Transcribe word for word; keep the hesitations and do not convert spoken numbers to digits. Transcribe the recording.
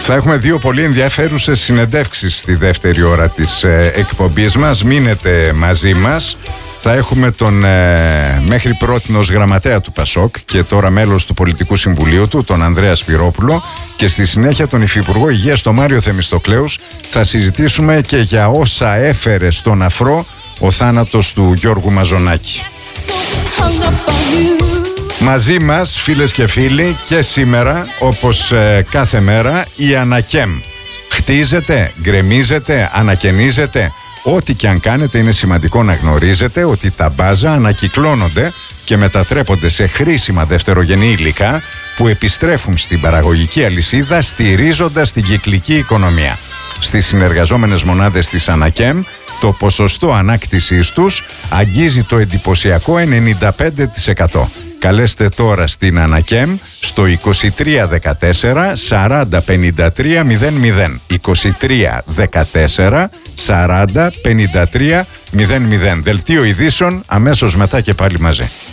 Θα έχουμε δύο πολύ ενδιαφέρουσες συνεντεύξεις στη δεύτερη ώρα της ε, εκπομπής μας. Μείνετε μαζί μας. Θα έχουμε τον ε, μέχρι πρότινος γραμματέα του Πασόκ και τώρα μέλος του Πολιτικού Συμβουλίου του, τον Ανδρέα Σπυρόπουλο, και στη συνέχεια τον Υφυπουργό Υγείας, τον Μάριο Θεμιστοκλέους. Θα συζητήσουμε και για όσα έφερε στον αφρό ο θάνατος του Γιώργου Μαζονάκη. Μαζί μας, φίλες και φίλοι, και σήμερα, όπως ε, κάθε μέρα, η Ανακέμ. Χτίζεται, γκρεμίζεται, ανακαινίζεται. Ό,τι και αν κάνετε, είναι σημαντικό να γνωρίζετε ότι τα μπάζα ανακυκλώνονται και μετατρέπονται σε χρήσιμα δευτερογενή υλικά που επιστρέφουν στην παραγωγική αλυσίδα, στηρίζοντας την κυκλική οικονομία. Στις συνεργαζόμενες μονάδες της Ανακέμ, το ποσοστό ανάκτησής τους αγγίζει το εντυπωσιακό ενενήντα πέντε τοις εκατό. Καλέστε τώρα στην Ανακέμ στο είκοσι τρία δεκατέσσερα σαράντα πενήντα τρία μηδέν μηδέν. είκοσι τρία δεκατέσσερα σαράντα πενήντα τρία μηδέν μηδέν. Δελτίο ειδήσεων αμέσως μετά και πάλι μαζί.